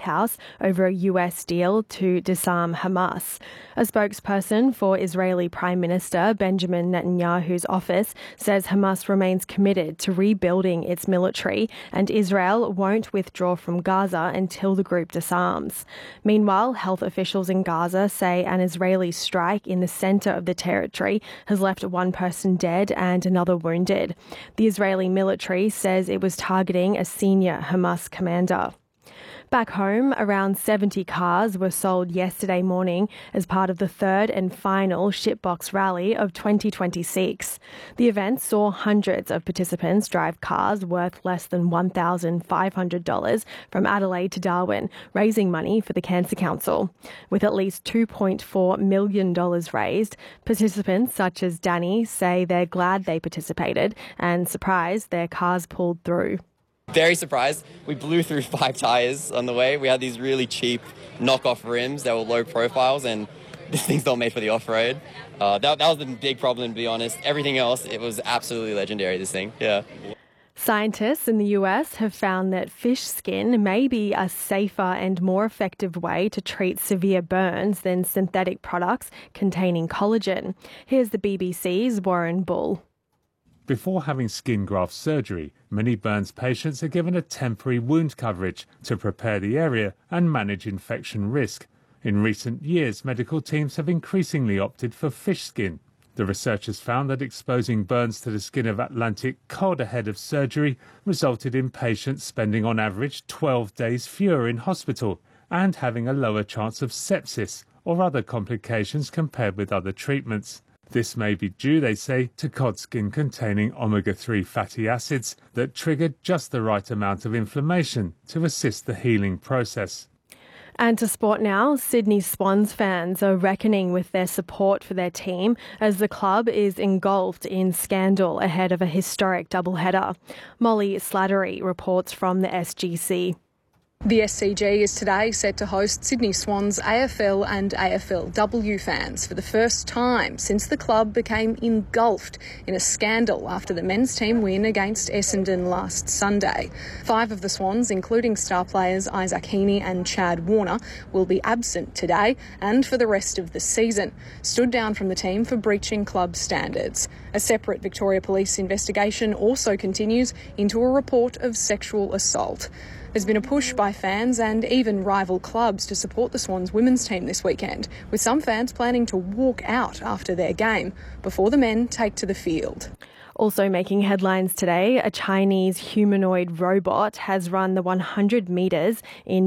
House over a US deal to disarm Hamas. A spokesperson for Israeli Prime Minister Benjamin Netanyahu's office says Hamas remains committed to rebuilding its military and Israel won't withdraw from Gaza until the group disarms. Meanwhile, health officials in Gaza say an Israeli strike in the centre of the territory has left one person dead and another wounded. The Israeli military says it was targeting a senior Hamas commander. Back home, around 70 cars were sold yesterday morning as part of the third and final Shitbox Rally of 2026. The event saw hundreds of participants drive cars worth less than $1,500 from Adelaide to Darwin, raising money for the Cancer Council. With at least $2.4 million raised, participants such as Danny say they're glad they participated and surprised their cars pulled through. Very surprised. We blew through 5 tyres on the way. We had these really cheap knockoff rims that were low profiles, and this thing's not made for the off-road. That was the big problem, to be honest. Everything else, it was absolutely legendary, this thing. Yeah. Scientists in the US have found that fish skin may be a safer and more effective way to treat severe burns than synthetic products containing collagen. Here's the BBC's Warren Bull. Before having skin graft surgery, many burns patients are given a temporary wound coverage to prepare the area and manage infection risk. In recent years, medical teams have increasingly opted for fish skin. The researchers found that exposing burns to the skin of Atlantic cod ahead of surgery resulted in patients spending on average 12 days fewer in hospital and having a lower chance of sepsis or other complications compared with other treatments. This may be due, they say, to cod skin containing omega-3 fatty acids that trigger just the right amount of inflammation to assist the healing process. And to sport now, Sydney Swans fans are reckoning with their support for their team as the club is engulfed in scandal ahead of a historic doubleheader. Molly Slattery reports from the SGC. The SCG is today set to host Sydney Swans AFL and AFLW fans for the first time since the club became engulfed in a scandal after the men's team win against Essendon last Sunday. 5 of the Swans, including star players Isaac Heaney and Chad Warner, will be absent today and for the rest of the season, stood down from the team for breaching club standards. A separate Victoria Police investigation also continues into a report of sexual assault. There's been a push by fans and even rival clubs to support the Swans women's team this weekend, with some fans planning to walk out after their game before the men take to the field. Also making headlines today, a Chinese humanoid robot has run the 100 metres in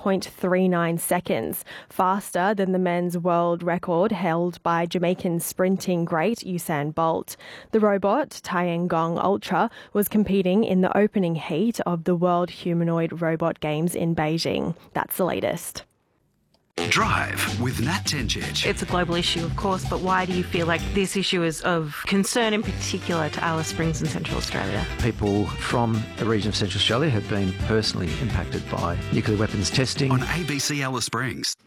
9.39 seconds, faster than the men's world record held by Jamaican sprinting great Usain Bolt. The robot, Tiangong Ultra, was competing in the opening heat of the World Humanoid Robot Games in Beijing. That's the latest. Drive with Nat Tenjic. It's a global issue, of course, but why do you feel like this issue is of concern in particular to Alice Springs and Central Australia? People from the region of Central Australia have been personally impacted by nuclear weapons testing. On ABC Alice Springs.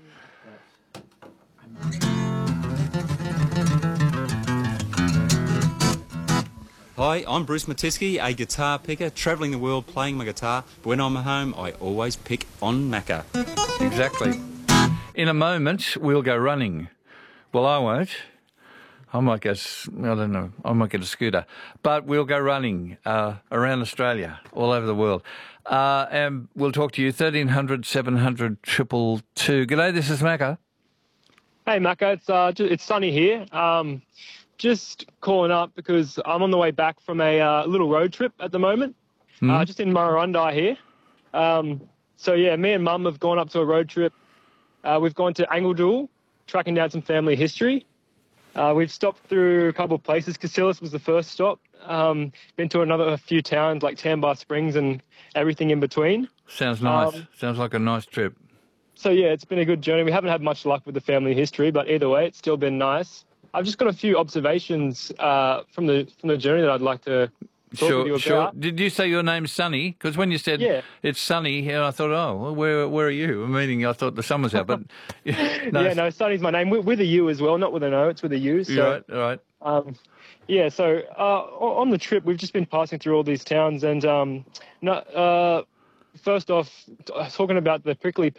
Hi, I'm Bruce Matisky, a guitar picker, travelling the world playing my guitar. But when I'm at home, I always pick on Macca. Exactly. In a moment, we'll go running. Well, I won't. I might go, I don't know, I might get a scooter. But we'll go running around Australia, all over the world. And we'll talk to you, 1300 700 222. G'day, this is Macca. Hey, Macca, it's sunny here. Just calling up because I'm on the way back from a little road trip at the moment, just in Murrurundi here. So, yeah, me and Mum have gone up to a road trip. We've gone to Angledool, tracking down some family history. We've stopped through a couple of places. Casillas was the first stop. Been to a few towns like Tambar Springs and everything in between. Sounds nice. Sounds like a nice trip. So, yeah, it's been a good journey. We haven't had much luck with the family history, but either way, it's still been nice. I've just got a few observations from the journey that I'd like to talk with you about. Sure. Did you say your name's Sunny? Because when you said it's sunny here, I thought, well, where are you? Meaning I thought the sun was out, but no, Sunny's my name with a U as well, not with an O. It's with a U. So, right. So on the trip, we've just been passing through all these towns, and first off, talking about the prickly